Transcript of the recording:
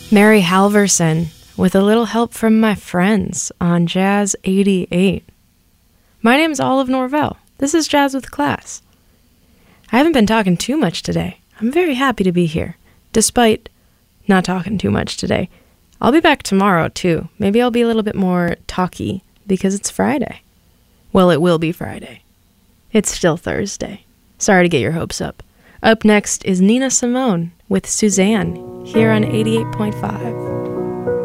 Mary Halverson with a little help from my friends on Jazz 88. My name's Olive Norvell. This is Jazz with Class. I haven't been talking too much today. I'm very happy to be here, despite not talking too much today. I'll be back tomorrow, too. Maybe I'll be a little bit more talky because it's Friday. Well, it will be Friday. It's still Thursday. Sorry to get your hopes up. Up next is Nina Simone with Suzanne here on 88.5.